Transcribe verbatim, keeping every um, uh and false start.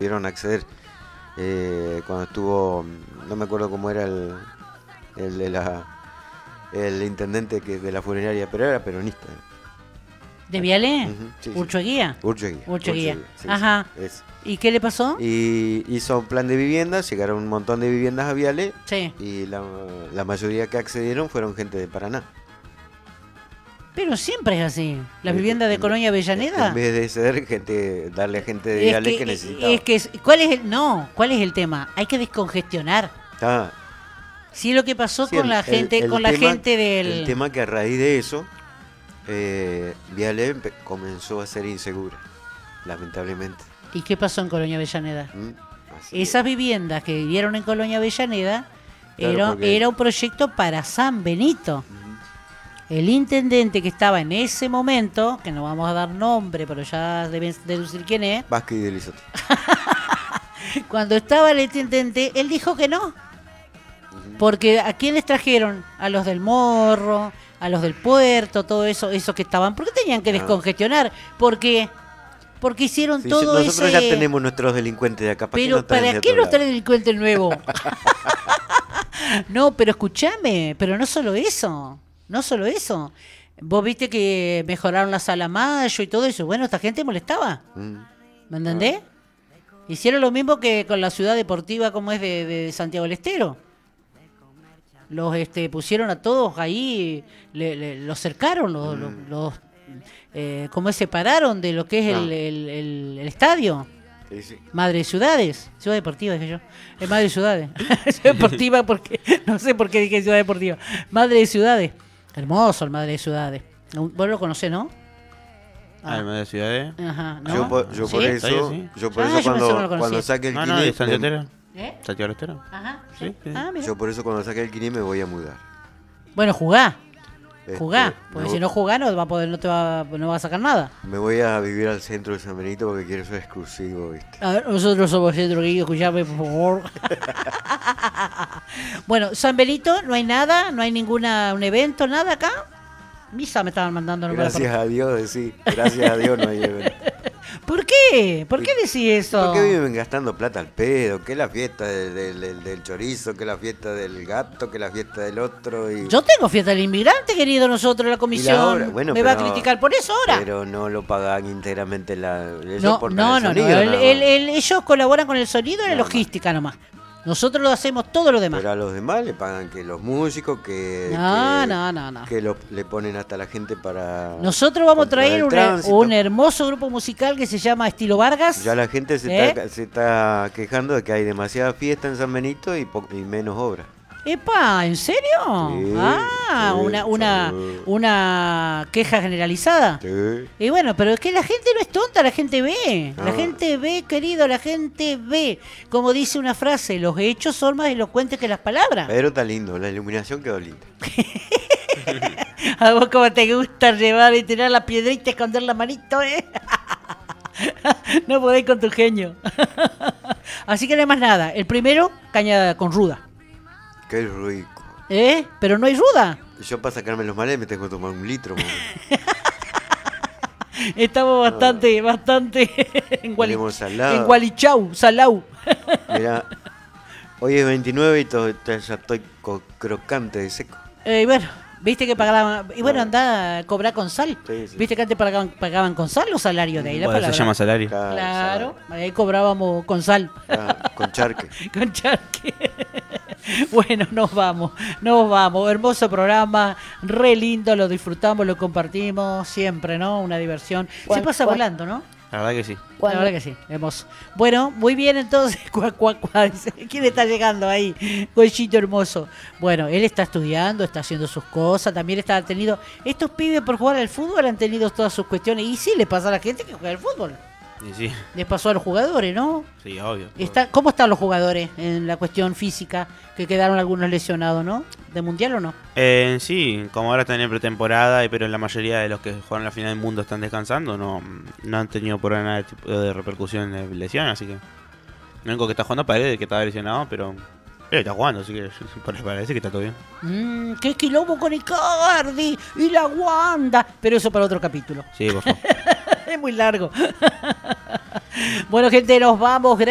pudieron acceder. Eh, cuando estuvo, no me acuerdo cómo era el, el de la el intendente que de la funeraria, pero era peronista. ¿De Viale? Uh-huh, sí, ¿Urchueguía? Sí. Urchueguía. Urchueguía. Sí, Ajá. Sí, es. ¿Y qué le pasó? Y hizo un plan de viviendas, llegaron un montón de viviendas a Viale. Sí. Y la, la mayoría que accedieron fueron gente de Paraná. Pero siempre es así. La vivienda de Colonia Avellaneda. En vez de ceder gente, darle a gente de es Viale que, que necesitaba. Es que, ¿cuál es el, no, ¿cuál es el tema? Hay que descongestionar. Ah, Sí, lo que pasó sí, con el- la gente, el- el con la tema- gente del. El tema que a raíz de eso, eh, Viale empe- comenzó a ser insegura, lamentablemente. ¿Y qué pasó en Colonia Avellaneda? ¿Mm? Así Esas viviendas que vivieron en Colonia Avellaneda Claro, era, porque- era un proyecto para San Benito. El intendente que estaba en ese momento, que no vamos a dar nombre, pero ya deben deducir quién es, Vázquez y Delisotti. cuando estaba el intendente, él dijo que no. Porque ¿a quiénes trajeron? A los del Morro, a los del Puerto, todo eso, esos que estaban. ¿Por qué tenían que Ah. descongestionar? Porque porque hicieron Sí, todo sí, nosotros ese... ya tenemos nuestros delincuentes de acá. ¿Para Pero qué nos traen ¿para de qué otro nos traen lado? delincuente nuevo? No, pero escúchame, pero no solo eso, no solo eso. Vos viste que mejoraron la sala Mayo y todo eso. Bueno, esta gente molestaba, Mm. ¿me entendés? Hicieron lo mismo que con la ciudad deportiva como es de, de Santiago del Estero. Los este, pusieron a todos ahí, le- le- los cercaron, los, los, los, eh, ¿cómo es? Separaron de lo que es el, Ah. el, el- el estadio. Sí, sí. Madre de Ciudades, Ciudad Deportiva dije yo, es Madre de Ciudades, Ciudad Deportiva porque, no sé por qué dije Ciudad Deportiva, Madre de Ciudades, hermoso el Madre de Ciudades, vos lo conocés, ¿no? Ah, el medio de ciudades. Ajá, ¿no? Yo por, yo por ¿Sí? eso, ¿Está ahí, sí? yo por Ah, eso yo pensé que no lo cuando, conocía. cuando saque el No, no, Kini, de Santiago me- del Estero. ¿Eh? Santiago del Estero. Ajá, Sí, sí. sí. Ah, mira. yo por eso cuando saque el Kini me voy a mudar. Bueno, jugá, Este, jugá, me porque voy- si no jugás no va a poder, no te va, no va a sacar nada. Me voy a vivir al centro de San Benito porque quiero ser exclusivo, ¿viste? A ver, nosotros somos centro que escuchame, por favor. Bueno, San Benito, no hay nada, no hay ninguna un evento, nada acá. Misa me estaban mandando. no me la Gracias a Dios, sí. Gracias a Dios no hay evento. ¿Por qué? ¿Por qué decís eso? ¿Por qué viven gastando plata al pedo? Que la fiesta del, del- del- del chorizo, que la fiesta del gato, que la fiesta del otro. Y... Yo tengo fiesta del inmigrante, querido, nosotros, la comisión. obra, bueno, ¿Me va a pero- criticar por eso ahora? Pero no lo pagan íntegramente la. Ellos no, aportan no, el no, no. sonido el- nada más. el- el- ellos colaboran con el sonido y la Nada más. logística nomás. Nosotros lo hacemos todo lo demás. Pero a los demás le pagan que los músicos, que. No, que, no, no, no. Que lo- le ponen hasta la gente para. Nosotros vamos a controlar traer el un, tránsito. un hermoso grupo musical que se llama Estilo Vargas. Ya la gente se, ¿Eh? está, se está quejando de que hay demasiada fiesta en San Benito y, po- y menos obra. Epa, ¿en serio? Sí, ah, sí, una, una, sí. una queja generalizada. Sí. Y bueno, pero es que la gente no es tonta, la gente ve. La Ah. gente ve, querido, la gente ve. Como dice una frase, los hechos son más elocuentes que las palabras. Pero está lindo, la iluminación quedó linda. A vos como te gusta llevar y tirar la piedrita y esconder la manito, ¿eh? No podés con tu genio. Así que no hay más nada. El primero, caña con ruda. Qué rico. ¿Eh? Pero no hay ruda. Yo para sacarme los males me tengo que tomar un litro. mano. Estamos bastante, bastante en, Guali, Tenemos salado. en Gualichau, Salau. Mirá, hoy es veintinueve y todo, ya estoy co- crocante de seco. Eh, y bueno, viste que pagaban. Y bueno, anda a cobrar con sal. Sí, sí. Viste que antes pagaban, pagaban con sal los salarios de ahí, la Bueno, palabra. se llama salario. Claro, ahí cobrábamos con sal. Ah, con charque. Con charque. Bueno, nos vamos, nos vamos. Hermoso programa, re lindo, lo disfrutamos, lo compartimos siempre, ¿no? Una diversión. Se ¿Cuál- pasa cuál? volando, ¿no? La verdad que sí. La Cuando- verdad que sí, hermoso. Bueno, muy bien entonces. Cuac, cuac, cuac. ¿Quién está llegando ahí? Goyito hermoso. Bueno, él está estudiando, está haciendo sus cosas, también está tenido... Estos pibes por jugar al fútbol han tenido todas sus cuestiones. Y sí, le pasa a la gente que juega al fútbol. Y sí, Les pasó a los jugadores, ¿no? sí, obvio. Está, ¿Cómo están los jugadores en la cuestión física? Que quedaron algunos lesionados, ¿no? ¿De mundial o no? Eh, sí, como ahora están en pretemporada, y- pero la mayoría de los que jugaron la final del mundo están descansando, no, no han tenido por ahora nada de tipo de repercusión de lesión, así que... Lo único que está jugando es Paredes, que estaba lesionado, pero... Pero está jugando, así que parece que está todo bien. Mmm, qué quilombo con Icardi y la Wanda. Pero eso para otro capítulo. Sí, por favor. Es muy largo. Bueno, gente, nos vamos.